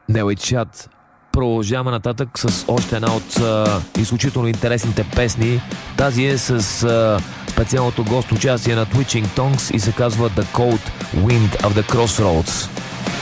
Нелой Чат. Продължаваме нататък с още една от изключително интересните песни. Тази е с специалното гост участие на Twitching Tongues и се казва The Cold Wind of the Crossroads.